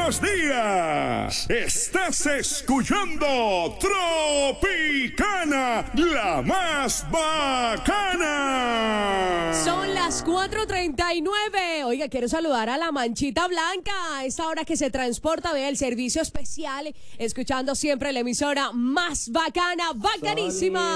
buenos días. Estás escuchando Tropicana, la más bacana. Son las 4:39. Oiga, quiero saludar a la Manchita Blanca. A esta hora que se transporta, vea el servicio especial, escuchando siempre la emisora más bacana, bacanísima.